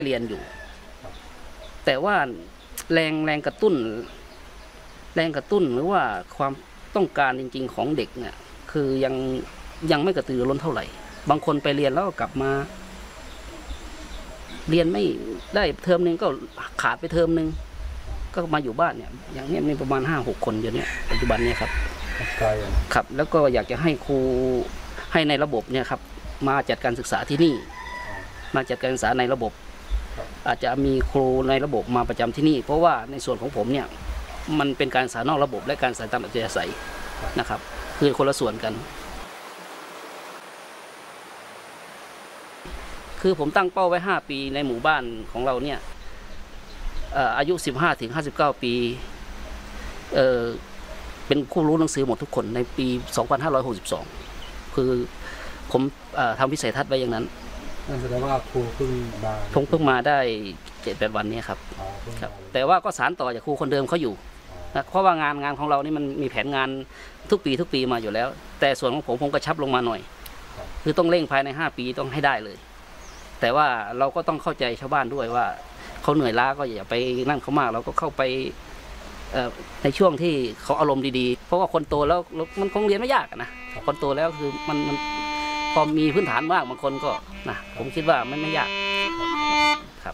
เรียนอยู่แต่ว่าแรงกระตุ้นหรือว่าความต้องการจริงๆของเด็กเนี่ยคือยังไม่กระตือรือร้นเท่าไหร่บางคนไปเรียนแล้วก็กลับมาเรียนไม่ได้เทอมนึงก็ขาดไปเทอมนึงก็มาอยู่บ้านเนี่ยอย่างนี้มีประมาณ 5-6 คนอยู่เนี่ยปัจจุบันเนี่ยครับครับแล้วก็อยากจะให้ครูให้ในระบบเนี่ยครับมาจัดการศึกษาที่นี่มาจัดการศึกษาในระบบอาจจะมีครูในระบบมาประจำที่นี่เพราะว่าในส่วนของผมเนี่ยมันเป็นการศึกษานอกระบบและการศึกษาตามอัธยาศัยนะครับคือคนละส่วนกันคือผมตั้งเป้าไว้5ปีในหมู่บ้านของเราเนี่ยอายุ 15-59 ปีเป็นผู้รู้หนังสือหมดทุกคนในปี 2562 คือผมทำวิสัยทัศน์ไว้อย่างนั้นนั่นแสดงว่าครูเพิ่งมาได้ 7-8 วันนี้ครับแต่ว่าก็สานต่อจากครูคนเดิมเขาอยู่นะเพราะว่างานของเรานี่มันมีแผนงานทุกปีมาอยู่แล้วแต่ส่วนของผมกระชับลงมาหน่อยคือต้องเร่งภายใน5ปีต้องให้ได้เลยแต่ว่าเราก็ต้องเข้าใจชาวบ้านด้วยว่าเขาเหนื่อยล้าก็อย่าไปนั่นเขามากเราก็เข้าไปในช่วงที่เขาอารมณ์ดีๆเพราะว่าคนโตแล้วมันคงเรียนไม่ยากนะคนโตแล้วคือมันพอมีพื้นฐานมากบางคนก็นะผมคิดว่ามันไม่ยากครับ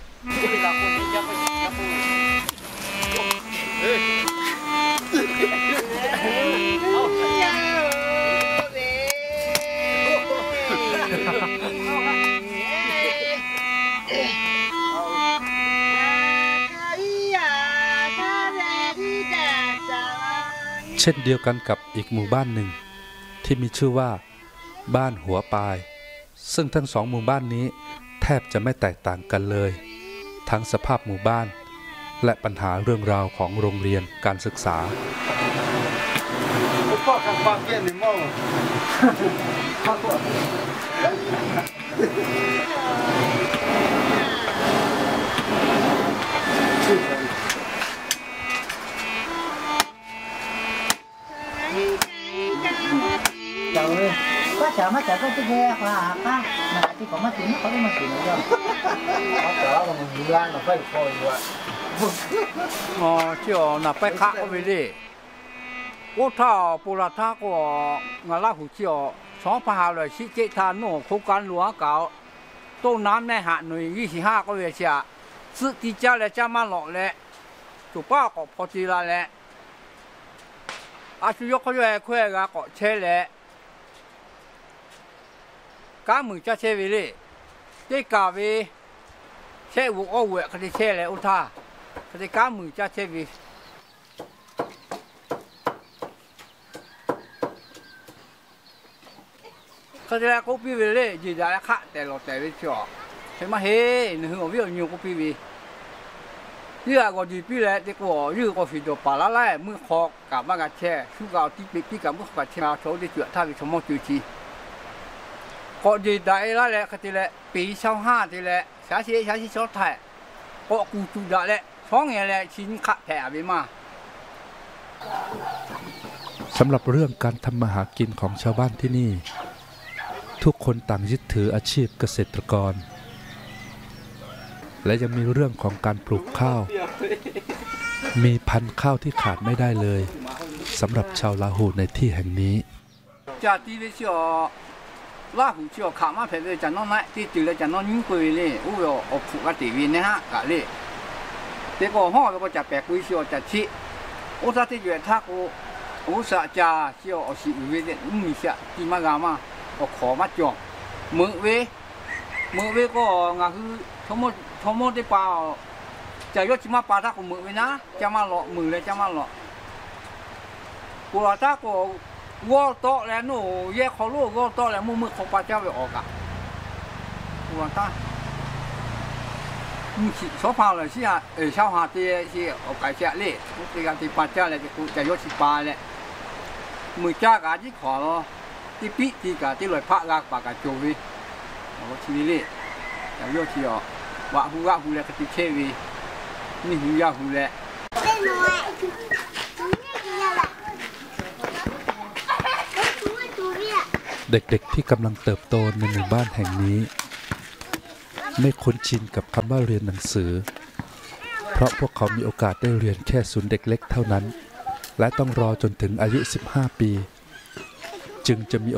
เช่นเดียวกันกับอีกหมู่บ้านหนึ่งที่มีชื่อว่าบ้านหัวปายซึ่งทั้งสองหมู่บ้านนี้แทบจะไม่แตกต่างกันเลยทั้งสภาพหมู่บ้านและปัญหาเรื่องราวของโรงเรียนการศึกษา chợ má chợ có cái ghe hoa pa mà chỉ có má chuyện nó có cái má chuyện nữa đâu má chợ mà mình đi ăn là phải coi rồi chiều là phải khác cái gì ô thảo bù la thác của ngài la hủ chiều xóm phà rồi sĩ chế than nổ khâu can lúa cào tô nám này hạ nồi 25个月下自己家来家嘛老嘞就把个跑起来嘞需要个月块个个车嘞cá mực cho xe về đi, cái cà về xe vụ ô quẹt cái xe lại ô tha, cái cá mực cho xe về, cái này có pi về đi, gì đã khácแต่เราแต่về chỗ, thế mà hết, nó không biết nhiều có pi về, như là có gì pi lại, thì có như có phải đồ bà lá lại, mới khó cả ba cái xe, chú gạo tí cả mức cả xe nào số đi chuyện thay vì số một chữ chi có gì đại là lẽ cái lẽปี25ทีแหละชาชีชดไทยก็กูจุดแหละ2年แหละชิ้นขะแผลไปมาสำหรับเรื่องการทำมาหากินของชาวบ้านที่นี่ทุกคนต่างยึดถืออาชีพเกษตรกรและยังมีเรื่องของการปลูกข้าวมีพันธุ์ข้าวที่ขาดไม่ได้เลยสำหรับชาวลาหูในที่แห่งนี้拉胡椒卡嘛配备讲到那，这对了讲到人贵嘞，我要我铺个地面呢哈，个嘞。这个好，这个吃白贵少吃吃，我说这月他我说吃少是有的，没下起码干嘛，我靠嘛叫，每位个我是他们的包，只要起码把他个每位呢，起码落每嘞起码落，我他个。我到了喏，也好路我到了，我好把家给熬个。我打，小胖了是啊，小胖的是我改下嘞，我这个的把家嘞就要去扒嘞，每家个就考咯，的比的个的来拍个把个做的，我去嘞，就要去哦，挖湖嘞个的车位，你湖呀湖嘞。 เด็กๆที่กำลังเติบโตในหมู่บ้านแห่งนี้ไม่คุ้นชินกับคำว่าเรียนหนังสือเพราะพวกเขามีโอกาสได้เรียนแค่ศูนย์เด็กเล็กเท่านั้นและต้องรอจนถึงอายุ15 ปีจึงจะมี